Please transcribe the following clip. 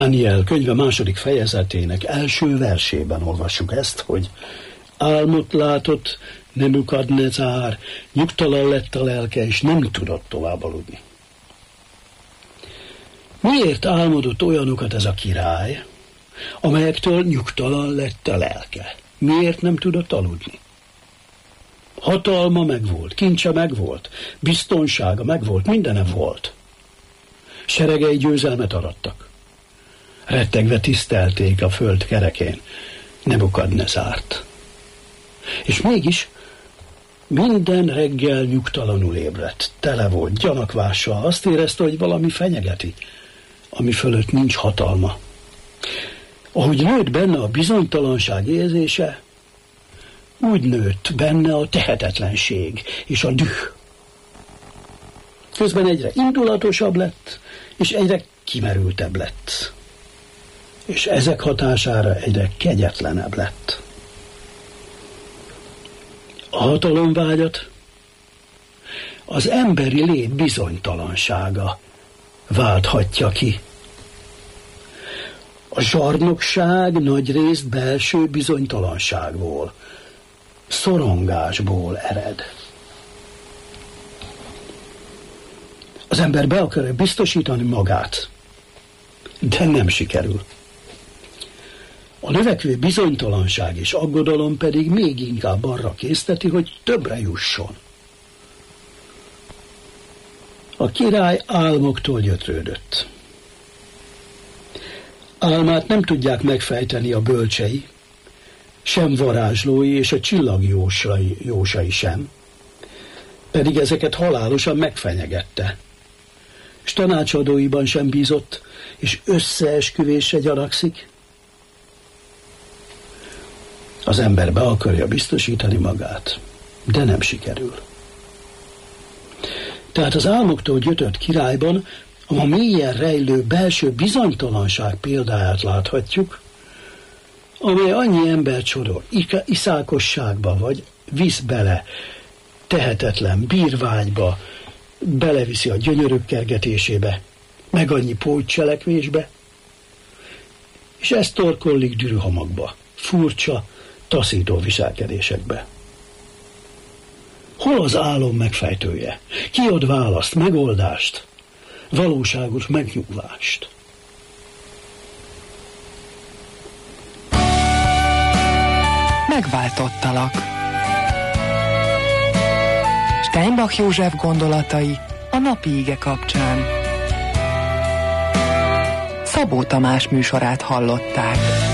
Dániel könyve második fejezetének első versében olvassuk ezt, hogy álmot látott Nebukadnezár, nyugtalan lett a lelke, és nem tudott tovább aludni. Miért álmodott olyanokat ez a király, amelyektől nyugtalan lett a lelke? Miért nem tudott aludni? Hatalma megvolt, kincse megvolt, biztonsága megvolt, mindene volt. Seregei győzelmet arattak. Rettegve tisztelték a föld kerekén Nebukadnezárt. És mégis minden reggel nyugtalanul ébredt, tele volt gyanakvással, azt érezte, hogy valami fenyegeti, ami fölött nincs hatalma. Ahogy nőtt benne a bizonytalanság érzése, úgy nőtt benne a tehetetlenség és a düh. Közben egyre indulatosabb lett, és egyre kimerültebb lett. És ezek hatására egyre kegyetlenebb lett. A hatalomvágyat az emberi lét bizonytalansága válthatja ki. A zsarnokság nagyrészt belső bizonytalanságból, szorongásból ered. Az ember be akarja biztosítani magát, de nem sikerül. A növekvő bizonytalanság és aggodalom pedig még inkább arra készteti, hogy többre jusson. A király álmoktól gyötrődött. Álmát nem tudják megfejteni a bölcsei, sem varázslói és a csillagjósai sem, pedig ezeket halálosan megfenyegette, és tanácsadóiban sem bízott, és összeesküvésre gyanakszik. Az ember be akarja biztosítani magát, de nem sikerül. Tehát az álmoktól gyötört királyban a mélyen rejlő belső bizonytalanság példáját láthatjuk, amely annyi embert sorol iszákosságba, vagy visz bele, tehetetlen bírvágyba, beleviszi a gyönyörök kergetésébe, meg annyi pótcselekvésbe, és ezt torkollik dűrhamagba, furcsa, taszító viselkedésekbe. Hol az álom megfejtője? Ki ad választ, megoldást, valóságos megnyugvást? Megváltottalak. Steinbach József gondolatai a napi ige kapcsán. Szabó Tamás műsorát hallották.